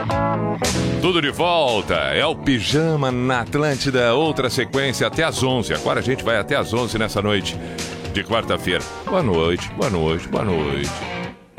Tudo de volta, é o Pijama na Atlântida, outra sequência até às 11. Agora a gente vai até às 11 nessa noite de quarta-feira. Boa noite, boa noite, boa noite.